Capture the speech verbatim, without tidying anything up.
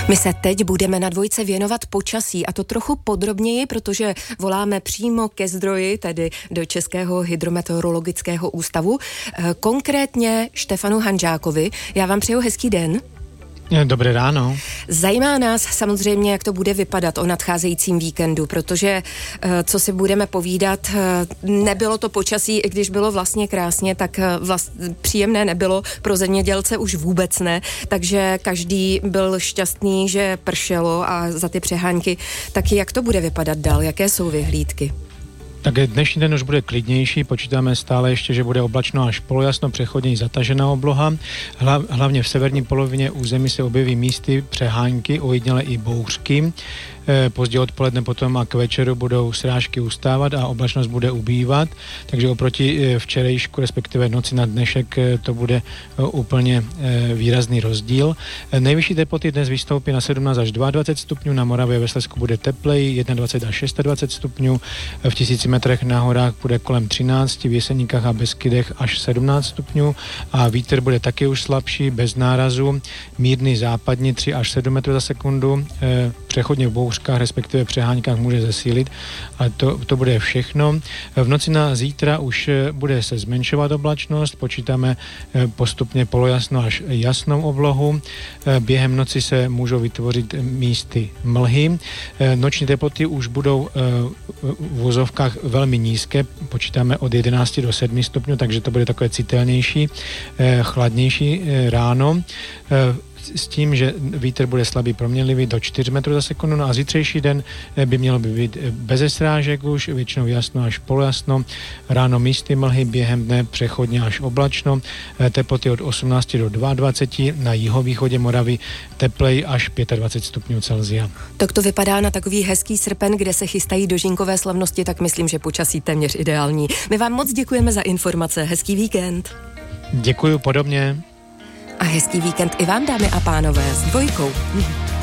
My se teď budeme na dvojce věnovat počasí, a to trochu podrobněji, protože voláme přímo ke zdroji, tedy do Českého hydrometeorologického ústavu, konkrétně Štefanu Hanžákovi. Já vám přeju hezký den. Dobré ráno. Zajímá nás samozřejmě, jak to bude vypadat o nadcházejícím víkendu, protože, co si budeme povídat, nebylo to počasí, i když bylo vlastně krásně, tak vlast, příjemné nebylo, pro zemědělce už vůbec ne, takže každý byl šťastný, že pršelo a za ty přehánky. Tak jak to bude vypadat dál, jaké jsou vyhlídky? Tak dnešní den už bude klidnější, počítáme stále ještě, že bude oblačno až polojasno, přechodně zatažená obloha. Hla, hlavně v severní polovině území se objeví místy přehánky, ojediněle i bouřky. Pozdě odpoledne potom a k večeru budou srážky ustávat a oblačnost bude ubývat, takže oproti včerejšku, respektive noci na dnešek, to bude úplně výrazný rozdíl. Nejvyšší teploty dnes vystoupí na sedmnáct až dvacet dva stupňů, na Moravě ve Slezsku bude tepleji, dvacet jedna až dvacet šest stupňů, v tisíci metrech na horách bude kolem třináct, v Jeseníkách a Beskydech až sedmnáct stupňů a vítr bude taky už slabší, bez nárazu, mírný západní tři až sedm metrů za sekundu, přechodně v bouřkách, respektive přeháňkách může zesílit, ale to, to bude všechno. V noci na zítra už bude se zmenšovat oblačnost, počítáme postupně polojasno až jasnou oblohu. Během noci se můžou vytvořit místy mlhy. Noční teploty už budou v vozovkách velmi nízké, počítáme od jedenáct do sedm stupňů, takže to bude takové citelnější, chladnější ráno. S tím, že vítr bude slabý proměnlivý do čtyři metrů za sekundu, no a zítřejší den by mělo být beze srážek už, většinou jasno až polojasno, ráno místy mlhy, během dne přechodně až oblačno, teploty od osmnáct do dvacet dva, na jihovýchodě Moravy teplej až dvacet pět stupňů Celsia. Tak to vypadá na takový hezký srpen, kde se chystají dožinkové slavnosti, tak myslím, že počasí téměř ideální. My vám moc děkujeme za informace, hezký víkend. Děkuju podobně. A hezký víkend i vám, dámy a pánové, s dvojkou.